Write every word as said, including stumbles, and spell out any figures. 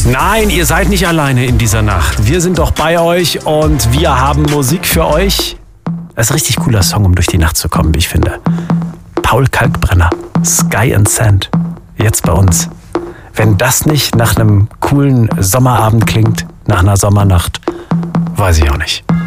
Nein, ihr seid nicht alleine in dieser Nacht. Wir sind doch bei euch und wir haben Musik für euch. Das ist ein richtig cooler Song, um durch die Nacht zu kommen, wie ich finde. Paul Kalkbrenner, Sky and Sand. Jetzt bei uns. Wenn das nicht nach einem coolen Sommerabend klingt, nach einer Sommernacht, weiß ich auch nicht.